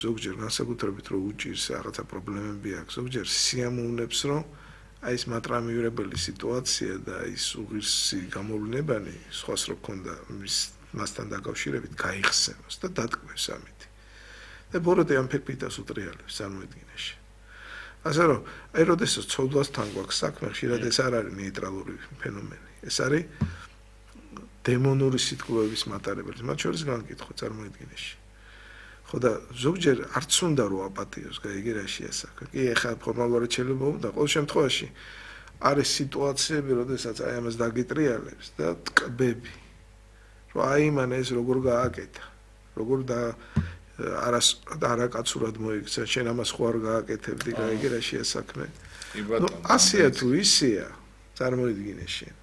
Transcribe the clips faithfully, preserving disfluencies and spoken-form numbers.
ზოგჯერ განსაკუთრებით რომ უჭირს რაღაცა პრობლემები აქვს, ზოგჯერ სიამოვნებს რომ აი ეს მატრამიურებელი სიტუაცია და ის უღირსი გამოვლენებანი სხვას რო ქონდა მის მასთან დაკავშირებით გაიხსენოს და დატკბეს ამით. და ბოროტე ამ ფერფიტას უტრიალებს წარმოედგინეში. ასე რომ აი როდესაც ცოდვასთან გვაქვს საქმე, ხშირად ეს არ არის ნეიტრალური ფენომენი. ეს არის დემონური სიტყვების მატარებელი. მათ შორის განკითხვა წარმოედგინეში. ხო და ზოგჯერ არც უნდა რომ აპატიოს, გაიგე რაში ასაკა. კი ეხლა ფორმალურად შეიძლება უნდა ყოველ შემთხვევაში არის სიტუაციები, როდესაც აი ამას დაგიტრიალებს და ტკბები. რომ აი მან ეს როგორ გააკეთა. როგორ და არას არაკაცურად მოიქცა, შენ ამას ხო არ გააკეთებდი, გაიგე რაში ასაქმე. ნუ ასეა თუ ისეა, წარმოიდგინე შენ.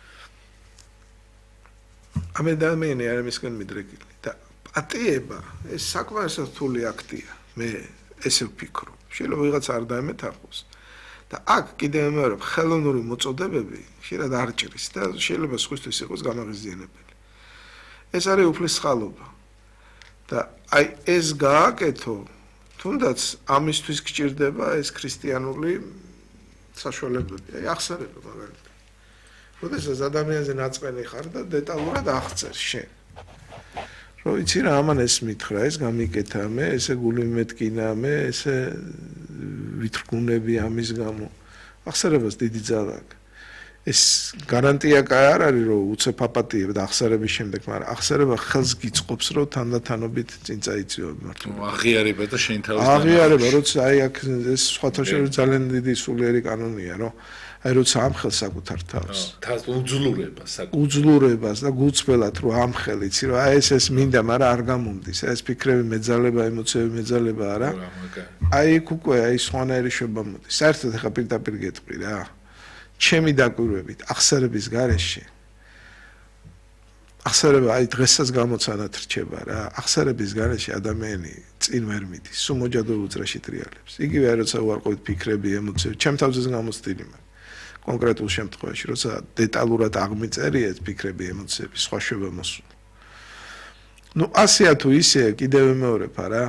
ამ ადამიანი არ მისგან მიდრეკილი და პატიება ეს საკმარისად რთული აქტია. მე ესე ვფიქრობ. შეიძლება ვიღაც არ დაემეთახოს. და აქ კიდევ მეორე ხელოვნური მოწოდებები შეიძლება არ ჭრის და შეიძლება სხვისთვის იყოს გამაღიზიანებელი. ეს არის უფლის სხალობა. და აი ეს გააკეთო, თუნდაც ამისთვის გჭირდება ეს ქრისტიანული საშუალებები. აი ახსენებ მაგალითად. როდესაც ადამიანზე ნაწყენი ხარ და დეტალურად აღწერ შენ. რომ იცი რა ამან ეს მითხრა, ეს გამიკეთა მე, ესე გული მეტკინა მე, ესე ვითრგუნები ამის გამო. ახსენებას დიდი ძალა აქვს. ეს გარანტია კი არ არის რომ უცებ აპატიებ და ახსარების შემდეგ, მაგრამ ახსარება ხელს გიწყობს რომ თანდათანობით წინ წაიწიო მართლა. აღიარება და შენ თავის აღიარება, როცა აი აქ ეს სხვათა შორის ძალიან დიდი სულიერი კანონია, რომ აი როცა ამ ხელს საკუთარ თავს. თავს უძლურება საკუთარ. უძლურებას და გუცბელად რომ ამ ხელი იცი რომ აი ეს ეს მინდა, მაგრამ არ გამომდის. ეს ფიქრები მეძალება, ემოციები მეძალება არა. აი იქ უკვე აი სხვანაირი შვება მოდის. საერთოდ ახლა პირდაპირ გეტყვი რა. ჩემი დაკვირვებით ახსარების გარეშე ახსარება აი დღესაც გამოცანად რჩება რა ახსარების გარეშე ადამიანი წინ ვერ მიდის სულ მოჯადო უძრაში ტრიალებს იგივე როცა უარყოფით ფიქრები ემოციები ჩემ თავზეც გამოსტილი მაქვს კონკრეტულ შემთხვევაში როცა დეტალურად აღმიწერია ეს ფიქრები ემოციები სხვა შვება მოსულა ნუ ასეა თუ ისე კიდევ მეორებ რა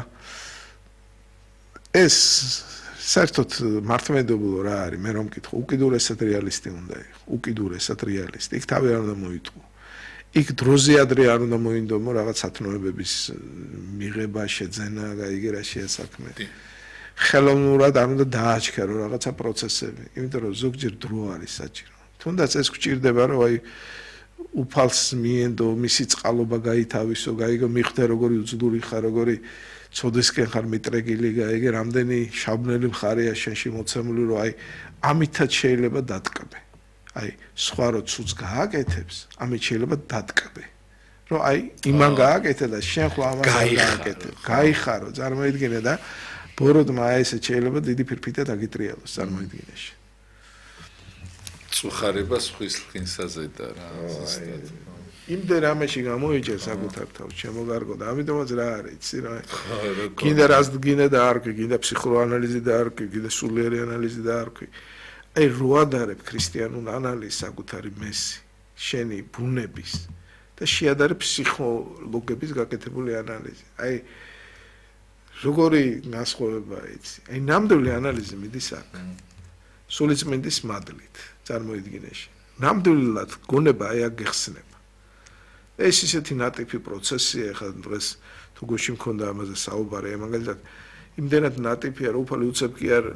ეს საერთოდ მართლმადიდებლო რა არის მე რომ მკითხო უკიდურესად რეალისტი უნდა იყო უკიდურესად რეალისტი იქ თავი არ უნდა მოიტყო იქ დროზე ადრე არ უნდა მოინდომო რაღაც სათნოებების მიღება შეძენა გაიგე რა შეასაქმე ხელოვნურად არ უნდა დააჩქარო რაღაცა პროცესები იმიტომ რომ ზოგჯერ დრო არის საჭირო თუნდაც ეს გვჭირდება რომ აი უფალს მიენდო მისი წყალობა გაითავისო გაიგო მიხვდე როგორი უძლური ხარ როგორი ცოდესკენ ხარ მიტრეგილი გაიგე რამდენი შაბნელი მხარეა შენში მოცემული რომ აი ამითაც შეიძლება დატკბე აი სხვა რო ცუც გააკეთებს ამით შეიძლება დატკბე რომ აი იმან გააკეთე და შენ ხო ამას გააკეთე გაიხარო წარმოიდგინე და ბოროტმა აი ესე შეიძლება დიდი ფირფიტა დაგიტრიალოს წარმოიდგინეში წუხარება სხვის ლხინსაზე და რა ზუსტად იმდენ ამაში გამოიჭერ საკუთარ თავს შემოგარგო და ამიტომაც რა არის იცი რა კიდე რას გინდა და არ კი გინდა ფსიქოანალიზი და არ კი გინდა სულიერი ანალიზი და არ კი აი რო ადარებ ქრისტიანულ ანალიზს საკუთარი მესი შენი ბუნების და შეადარებ ფსიქოლოგების გაკეთებული ანალიზი აი როგორი განსხვავებაა იცი აი ნამდვილი ანალიზი მიდის აქ სულიწმინდის მადლით წარმოიდგინეში ნამდვილად გონება აი აქ გეხსნება ეს ისეთი ნატიფი პროცესია ხა დღეს თუ გუშინ მქონდა ამაზე საუბარი მაგალითად იმდენად ნატიფია რომ უფალი უცებ კი არ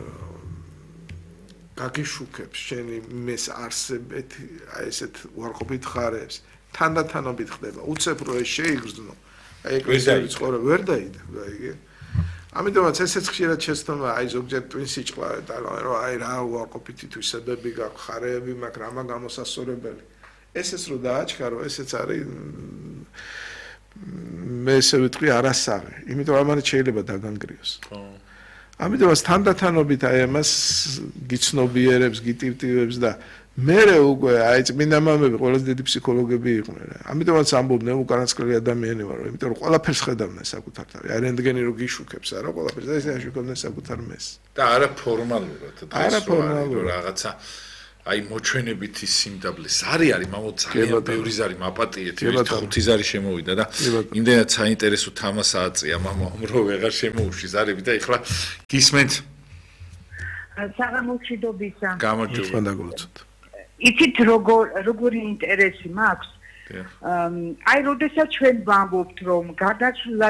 გაგიშუქებს შენი მეს არსებეთ აი ესეთ უარყოფით ხარებს თანდათანობით ხდება უცებ რო ეს შეიგრძნო აი ეკლესიის ცხოვრება ვერ დაიდა გაიგე ამიტომაც ესეც ხშირად შეცდომა აი ზოგჯერ ტვინ სიჭყლავე და რომ აი რა უარყოფითი თვისებები გაქვს ხარეები მაქვს რამა გამოსასწორებელი ესეც რო დააჩქარო ესეც არის მე ესე ვიტყვი არასაღი იმიტომ რომ ამან შეიძლება დაგანგრიოს ხო ამიტომაც თანდათანობით აი ამას გიცნობიერებს გიტივტივებს და მერე უკვე აი წმინდა მამები ყველაზე დიდი ფსიქოლოგები იყვნენ რა ამიტომაც ამბობდნენ უკანასკნელი ადამიანი ვარ იმიტომ რომ ყველაფერს ხედავდნენ საკუთარ თავი აი რენტგენი რო გიშუქებს არა ყველაფერს და ესე აშუქებდნენ საკუთარ მეს და არა ფორმალურად არა ფორმალურად რაღაცა აი მოჩვენებითი სიმდაბლე ზარი არის, მამო ძალიან ბევრი ზარი მაპატიეთ, ხუთი ზარი შემოვიდა და იმდენად საინტერესო თამას ააწია მამამ, რომ ვეღარ შემოუშვი ზარები და ეხლა გისმენთ? საღამოშიდობისა. გამარჯობა. დაგულოცოთ. იცით როგორ როგორი ინტერესი მაქვს? აი, როდესაც ჩვენ ვამბობთ, რომ გადასვლა